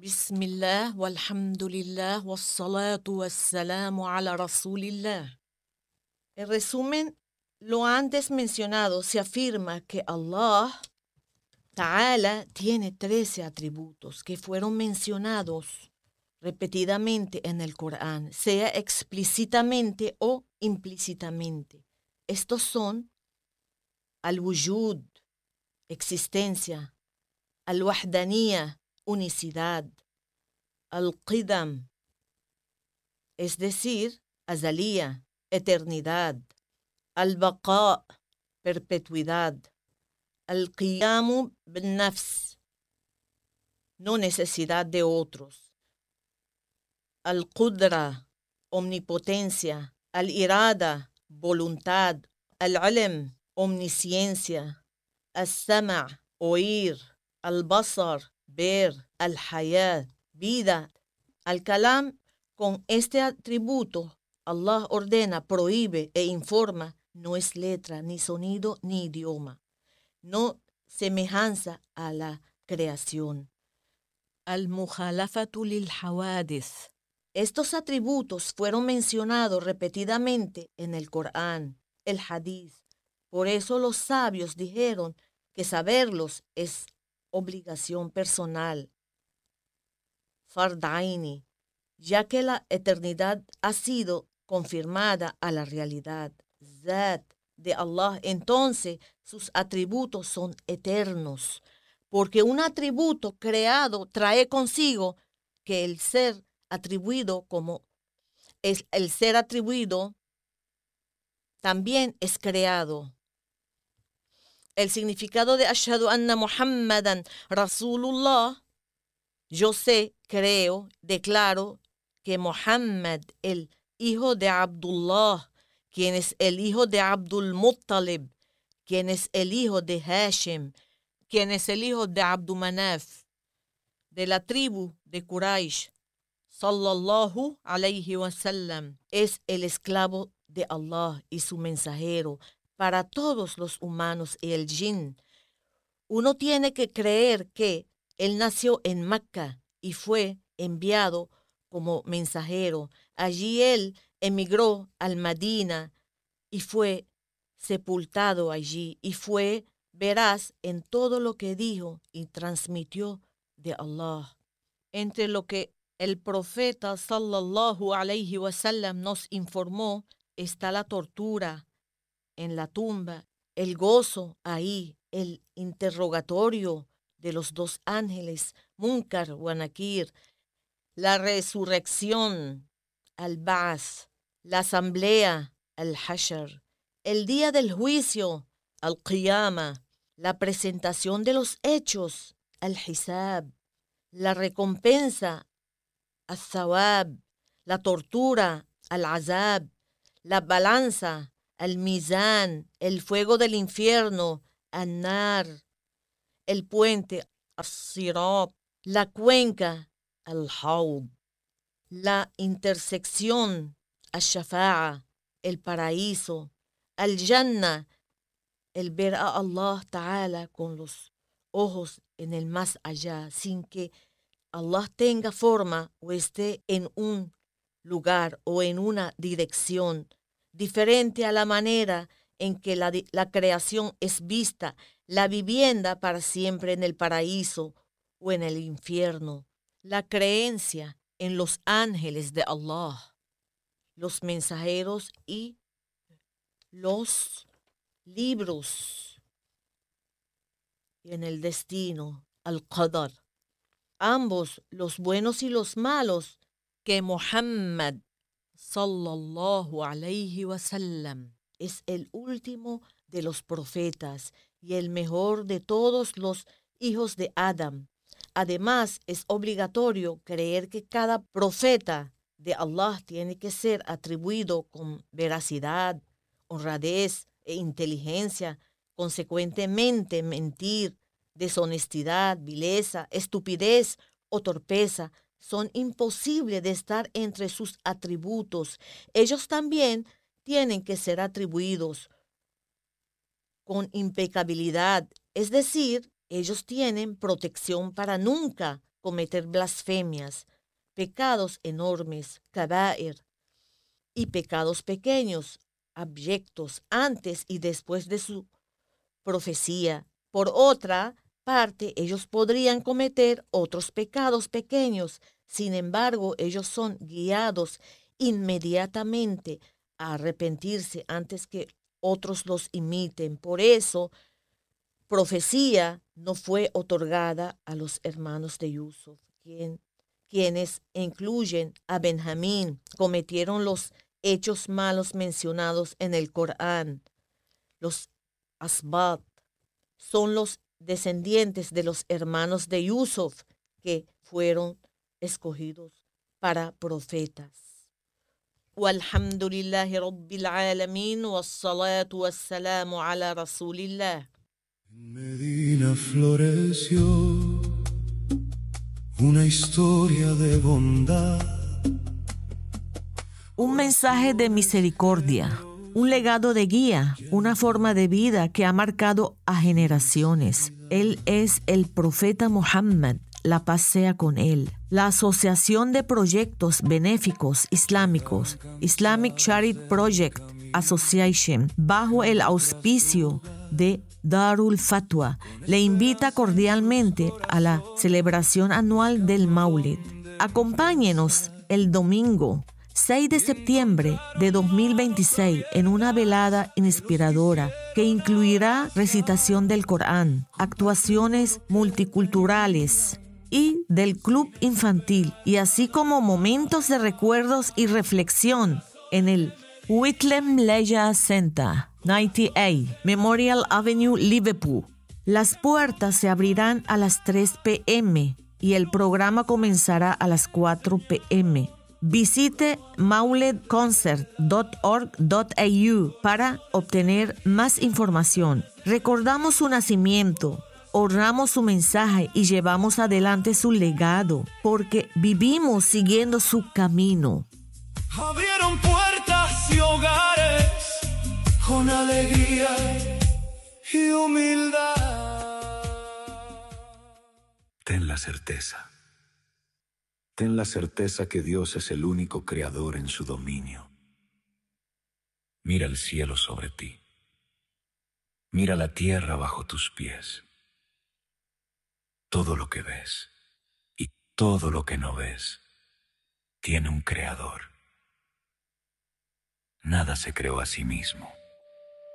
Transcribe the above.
Bismillah, walhamdulillah, wassalatu wassalamu ala rasulillah. En resumen, lo antes mencionado se afirma que Allah Ta'ala tiene 13 atributos que fueron mencionados repetidamente en el Corán, sea explícitamente o implícitamente. Estos son al-wujud, existencia, al-wahdaniyah, unicidad, al-qidam, es decir, azalía, eternidad, al-baqa, perpetuidad, al-qiyamu bin-nafs, no necesidad de otros, al-qudra, omnipotencia, al-irada, voluntad, al-ilm, omnisciencia, al-sama', oír, al-basar, ver, al-hayat, vida, al-kalam. Con este atributo, Allah ordena, prohíbe e informa, no es letra, ni sonido, ni idioma, no semejanza a la creación. Al-mukhalafatu lil hawadith. Estos atributos fueron mencionados repetidamente en el Corán, el Hadith. Por eso los sabios dijeron que saberlos es obligación personal, fardaini, ya que la eternidad ha sido confirmada a la realidad, Zat de Allah. Entonces sus atributos son eternos, porque un atributo creado trae consigo que el ser atribuido como es el ser atribuido también es creado. El significado de Ashhadu anna Muhammadan Rasulullah, yo sé, creo, declaro que Muhammad, el hijo de Abdullah, quien es el hijo de Abdul Muttalib, quien es el hijo de Hashim, quien es el hijo de Abdu Manaf, de la tribu de Quraysh, sallallahu alayhi wa sallam, es el esclavo de Allah y su mensajero para todos los humanos y el jinn. Uno tiene que creer que él nació en Mecca y fue enviado como mensajero. Allí él emigró al Medina y fue sepultado allí y fue veraz en todo lo que dijo y transmitió de Allah. Entre lo que el profeta sallallahu alayhi wa sallam nos informó está la tortura en la tumba, el gozo ahí, el interrogatorio de los dos ángeles, Munkar wa Nakir, la resurrección, al-Ba'ath, la asamblea, al-Hashr, el día del juicio, al-Qiyama, la presentación de los hechos, al-Hisab, la recompensa, al-Thawab, la tortura, al-Azab, la balanza, al-Mizan, el fuego del infierno, al-Nar, el puente, al-Sirat, la cuenca, al-Hawd, la intersección, al-Shafa'a, el paraíso, al-Jannah, el ver a Allah Ta'ala con los ojos en el más allá, sin que Allah tenga forma o esté en un lugar o en una dirección diferente a la manera en que la creación es vista, la vivienda para siempre en el paraíso o en el infierno, la creencia en los ángeles de Allah, los mensajeros y los libros, y en el destino, al-Qadar, ambos los buenos y los malos, que Muhammad sallallahu alayhi wa sallam es el último de los profetas y el mejor de todos los hijos de Adam. Además, es obligatorio creer que cada profeta de Allah tiene que ser atribuido con veracidad, honradez e inteligencia. Consecuentemente, mentir, deshonestidad, vileza, estupidez o torpeza son imposibles de estar entre sus atributos. Ellos también tienen que ser atribuidos con impecabilidad, es decir, ellos tienen protección para nunca cometer blasfemias, pecados enormes, kaba'ir, y pecados pequeños, abyectos, antes y después de su profecía. Por otra parte, ellos podrían cometer otros pecados pequeños. Sin embargo, ellos son guiados inmediatamente a arrepentirse antes que otros los imiten. Por eso, profecía no fue otorgada a los hermanos de Yusuf, quienes incluyen a Benjamín, cometieron los hechos malos mencionados en el Corán. Los Asbat son los descendientes de los hermanos de Yusuf que fueron escogidos para profetas. Walhamdulillahi Rabbil Alamin wassalatu wassalamu ala Rasulillah. En Medina floreció una historia de bondad. Un mensaje de misericordia, un legado de guía, una forma de vida que ha marcado a generaciones. Él es el profeta Muhammad, la paz sea con él. La Asociación de Proyectos Benéficos Islámicos, Islamic Charity Project Association, bajo el auspicio de Darul Fatwa, le invita cordialmente a la celebración anual del Maulid. Acompáñenos el domingo 6 de septiembre de 2026 en una velada inspiradora que incluirá recitación del Corán, actuaciones multiculturales y del club infantil, y así como momentos de recuerdos y reflexión en el Whitlam Leisure Centre, 98 Memorial Avenue, Liverpool. Las puertas se abrirán a las 3 p.m. y el programa comenzará a las 4 p.m. Visite maulidconcert.org.au para obtener más información. Recordamos su nacimiento, honramos su mensaje y llevamos adelante su legado, porque vivimos siguiendo su camino. Abrieron puertas y hogares con alegría y humildad. Ten la certeza. Ten la certeza que Dios es el único creador en su dominio. Mira el cielo sobre ti. Mira la tierra bajo tus pies. Todo lo que ves y todo lo que no ves tiene un creador. Nada se creó a sí mismo.